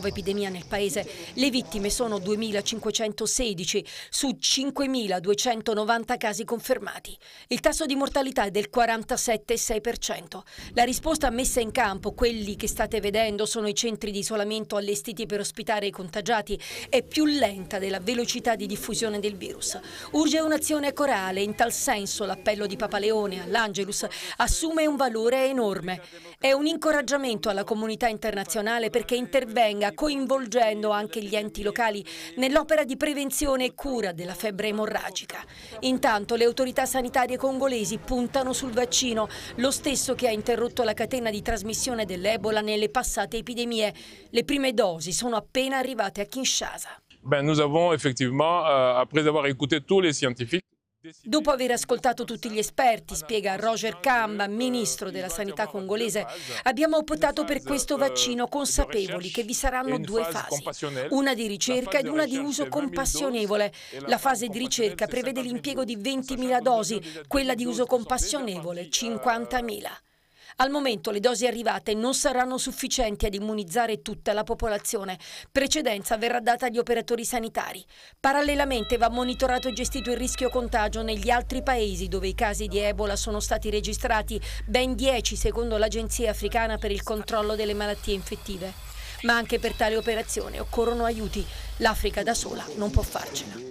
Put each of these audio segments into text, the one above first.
nuova epidemia nel paese. Le vittime sono 2.516 su 5.290 casi confermati. Il tasso di mortalità è del 47,6%. La risposta messa in campo, quelli che state vedendo sono i centri di isolamento allestiti per ospitare i contagiati, è più lenta della velocità di diffusione del virus. Urge un'azione corale. In tal senso l'appello di Papa Leone all'Angelus assume un valore enorme. È un incoraggiamento alla comunità internazionale perché intervenga coinvolgendo anche gli enti locali nell'opera di prevenzione e cura della febbre emorragica. Intanto le autorità sanitarie congolesi puntano sul vaccino, lo stesso che ha interrotto la catena di trasmissione dell'Ebola nelle passate epidemie. Le prime dosi sono appena arrivate a Kinshasa. Nous avons effectivement, après avoir écouté tous les scientifiques, dopo aver ascoltato tutti gli esperti, spiega Roger Kamba, ministro della sanità congolese, abbiamo optato per questo vaccino consapevoli che vi saranno due fasi, una di ricerca ed una di uso compassionevole. La fase di ricerca prevede l'impiego di 20.000 dosi, quella di uso compassionevole 50.000. Al momento le dosi arrivate non saranno sufficienti ad immunizzare tutta la popolazione. Precedenza verrà data agli operatori sanitari. Parallelamente va monitorato e gestito il rischio contagio negli altri paesi dove i casi di Ebola sono stati registrati, ben 10 secondo l'Agenzia Africana per il controllo delle malattie infettive. Ma anche per tale operazione occorrono aiuti. L'Africa da sola non può farcela.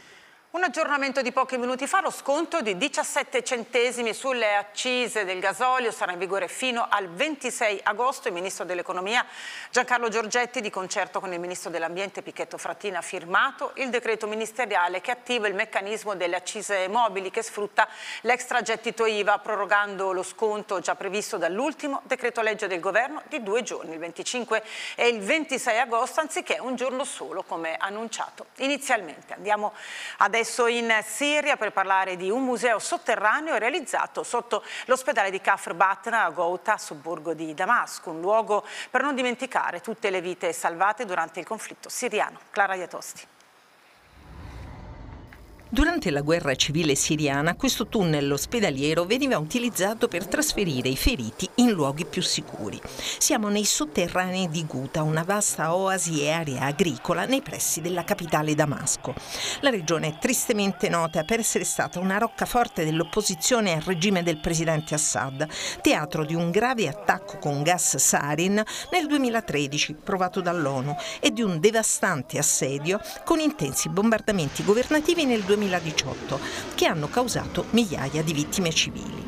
Un aggiornamento di pochi minuti fa, lo sconto di 17 centesimi sulle accise del gasolio sarà in vigore fino al 26 agosto. Il Ministro dell'Economia Giancarlo Giorgetti, di concerto con il Ministro dell'Ambiente Pichetto Fratin, ha firmato il decreto ministeriale che attiva il meccanismo delle accise mobili che sfrutta l'extragettito IVA, prorogando lo sconto già previsto dall'ultimo decreto legge del governo di 2 giorni, il 25 e il 26 agosto, anziché un giorno solo come annunciato inizialmente. Andiamo adesso in Siria per parlare di un museo sotterraneo realizzato sotto l'ospedale di Kafr Batna a Ghouta, sobborgo di Damasco, un luogo per non dimenticare tutte le vite salvate durante il conflitto siriano. Clara Iatosti. Durante la guerra civile siriana questo tunnel ospedaliero veniva utilizzato per trasferire i feriti in luoghi più sicuri. Siamo nei sotterranei di Ghouta, una vasta oasi e area agricola nei pressi della capitale Damasco. La regione è tristemente nota per essere stata una roccaforte dell'opposizione al regime del presidente Assad, teatro di un grave attacco con gas sarin nel 2013 provato dall'ONU e di un devastante assedio con intensi bombardamenti governativi nel 2018 che hanno causato migliaia di vittime civili.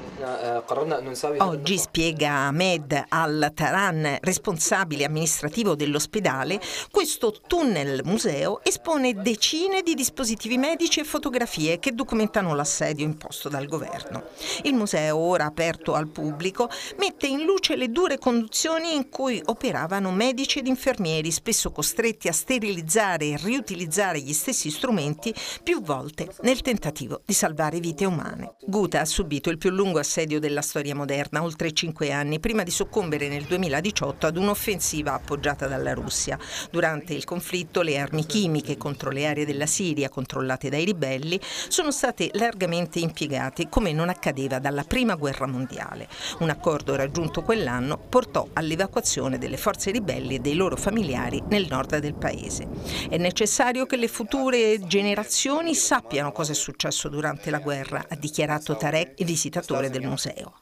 Oggi, spiega Ahmed Al-Taran, responsabile amministrativo dell'ospedale, questo tunnel museo espone decine di dispositivi medici e fotografie che documentano l'assedio imposto dal governo. Il museo, ora aperto al pubblico, mette in luce le dure condizioni in cui operavano medici ed infermieri, spesso costretti a sterilizzare e riutilizzare gli stessi strumenti più volte nel tentativo di salvare vite umane. Ghouta ha subito il più lungo assedio della storia moderna, oltre 5 anni, prima di soccombere nel 2018 ad un'offensiva appoggiata dalla Russia. Durante il conflitto le armi chimiche contro le aree della Siria controllate dai ribelli sono state largamente impiegate come non accadeva dalla Prima Guerra Mondiale. Un accordo raggiunto quell'anno portò all'evacuazione delle forze ribelli e dei loro familiari nel nord del paese. È necessario che le future generazioni sappiano cosa è successo durante la guerra, ha dichiarato Tarek, visitatore del museo.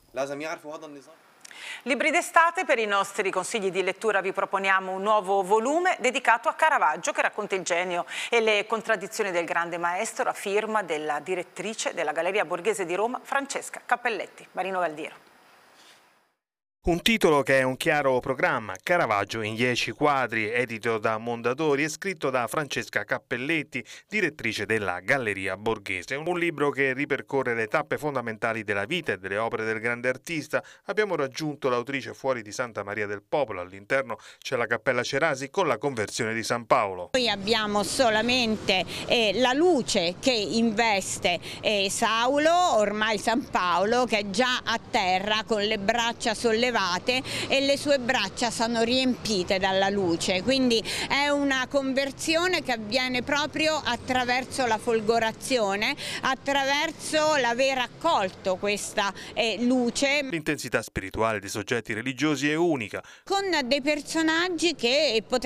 Libri d'estate, per i nostri consigli di lettura vi proponiamo un nuovo volume dedicato a Caravaggio che racconta il genio e le contraddizioni del grande maestro a firma della direttrice della Galleria Borghese di Roma, Francesca Cappelletti. Marino Valdiero. Un titolo che è un chiaro programma, Caravaggio in 10 quadri, edito da Mondadori e scritto da Francesca Cappelletti, direttrice della Galleria Borghese. Un libro che ripercorre le tappe fondamentali della vita e delle opere del grande artista. Abbiamo raggiunto l'autrice fuori di Santa Maria del Popolo, all'interno c'è la Cappella Cerasi con la conversione di San Paolo. Noi abbiamo solamente la luce che investe Saulo, ormai San Paolo, che è già a terra con le braccia sollevate e le sue braccia sono riempite dalla luce, quindi è una conversione che avviene proprio attraverso la folgorazione, attraverso l'aver accolto questa luce. L'intensità spirituale dei soggetti religiosi è unica, con dei personaggi che potrebbero